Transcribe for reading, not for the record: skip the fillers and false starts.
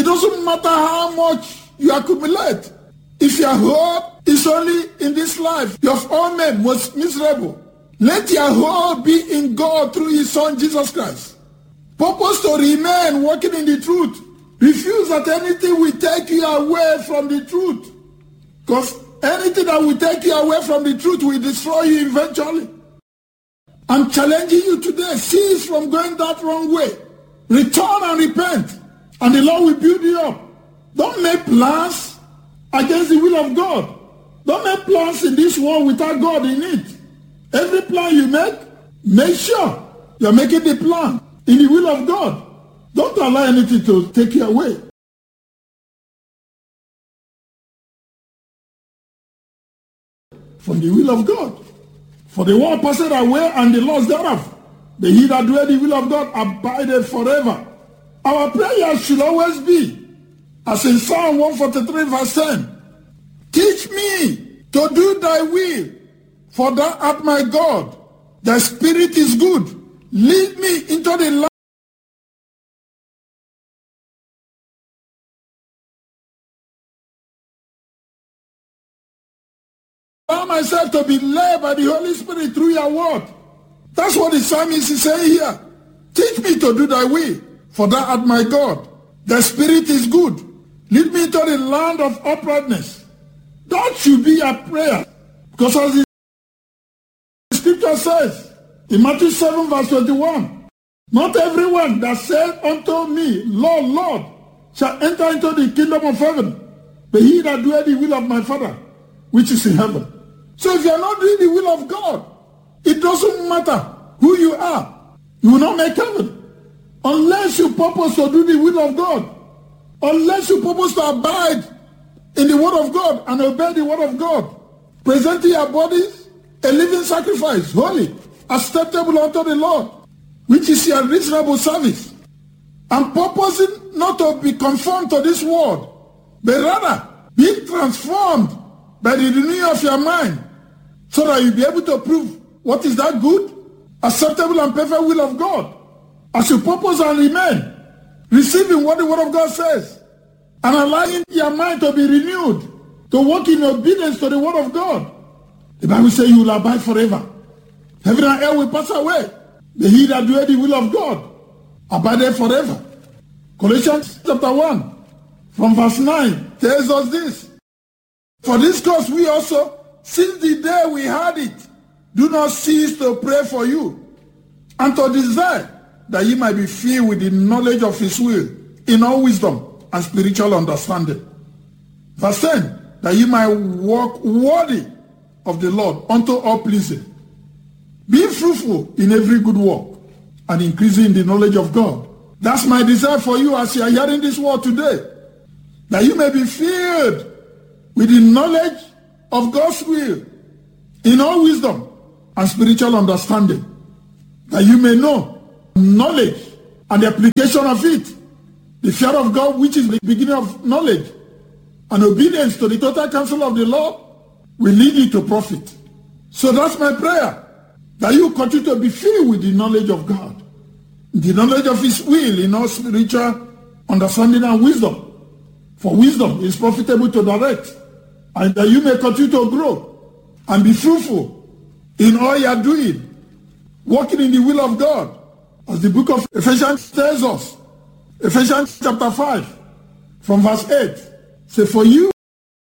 doesn't matter how much you accumulate. If your hope is only in this life, your own man was miserable. Let your hope be in God through his Son, Jesus Christ. Purpose to remain walking in the truth. Refuse that anything will take you away from the truth. Because anything that will take you away from the truth will destroy you eventually. I'm challenging you today. Cease from going that wrong way. Return and repent. And the Lord will build you up. Don't make plans against the will of God. Don't make plans in this world without God in it. Every plan you make sure you're making the plan in the will of God. Don't allow anything to take you away. From the will of God. For the world passeth away and the loss thereof. But he that doeth the will of God abideth forever. Our prayer should always be, as in Psalm 143 verse 10, teach me to do thy will, for thou art my God. Thy spirit is good. Lead me into the light. Allow myself to be led by the Holy Spirit through your word. That's what the psalmist is saying here. Teach me to do thy will, for thou art my God. Thy spirit is good. Lead me into the land of uprightness. That should be a prayer. Because as the scripture says in Matthew 7 verse 21, not everyone that said unto me, Lord, Lord, shall enter into the kingdom of heaven, but he that doeth the will of my Father, which is in heaven. So if you are not doing the will of God, it doesn't matter who you are. You will not make heaven. Unless you purpose to do the will of God. Unless you purpose to abide in the word of God and obey the word of God. Presenting your bodies a living sacrifice, holy, acceptable unto the Lord, which is your reasonable service. And purposing not to be conformed to this world, but rather be transformed by the renewing of your mind, so that you'll be able to prove what is that good, acceptable and perfect will of God. As you purpose and remain, receiving what the word of God says, and allowing your mind to be renewed, to walk in obedience to the word of God. The Bible says you will abide forever. Heaven and earth will pass away, but he that doeth the will of God abideth forever. Colossians chapter 1 from verse 9 tells us this. For this cause we also, since the day we heard it, do not cease to pray for you, and to desire that ye might be filled with the knowledge of his will, in all wisdom and spiritual understanding. Verse 10, that ye might walk worthy of the Lord unto all pleasing, being fruitful in every good work, and increasing in the knowledge of God. That's my desire for you as you are hearing this word today, that you may be filled with the knowledge of God's will, in all wisdom and spiritual understanding, that you may know knowledge and the application of it, the fear of God, which is the beginning of knowledge, and obedience to the total counsel of the Lord will lead you to profit. So that's my prayer, that you continue to be filled with the knowledge of God, the knowledge of his will in all spiritual understanding and wisdom. For wisdom is profitable to direct, and that you may continue to grow and be fruitful in all you are doing, walking in the will of God, as the book of Ephesians tells us. Ephesians chapter 5 from verse 8 say, for you